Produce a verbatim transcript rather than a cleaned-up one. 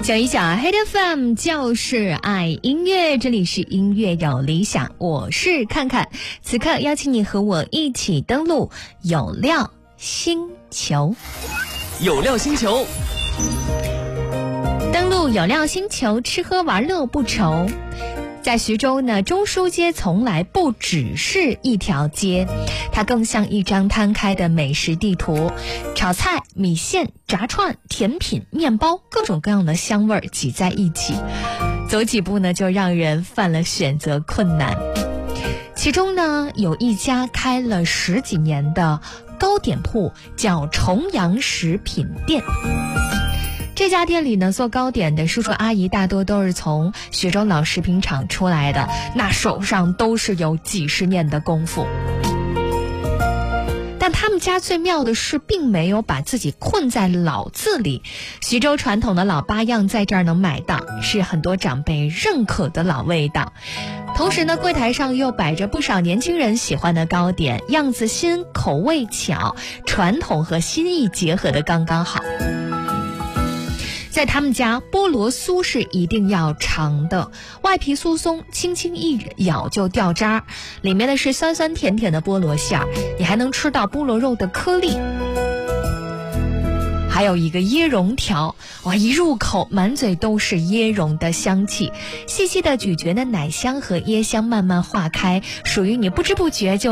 讲一讲 Hit F M 就是爱音乐，这里是音乐有理想，我是看看。此刻邀请你和我一起登录有料星球。 有料星球， 登录有料星球，吃喝玩乐不愁。在徐州呢，中书街从来不只是一条街，它更像一张摊开的美食地图。炒菜、米线、炸串、甜品、面包，各种各样的香味儿挤在一起，走几步呢就让人犯了选择困难。其中呢，有一家开了十几年的糕点铺，叫重阳食品店。这家店里呢，做糕点的叔叔阿姨大多都是从徐州老食品厂出来的，那手上都是有几十年的功夫。但他们家最妙的是，并没有把自己困在老字里。徐州传统的老八样在这儿能买到，是很多长辈认可的老味道。同时呢，柜台上又摆着不少年轻人喜欢的糕点，样子新，口味巧，传统和新意结合的刚刚好。在他们家，菠萝酥是一定要尝的，外皮酥松，轻轻一咬就掉渣，里面的是酸酸甜甜的菠萝馅儿，你还能吃到菠萝肉的颗粒。还有一个椰蓉条，哇，一入口满嘴都是椰蓉的香气，细细的咀嚼的奶香和椰香慢慢化开，属于你不知不觉就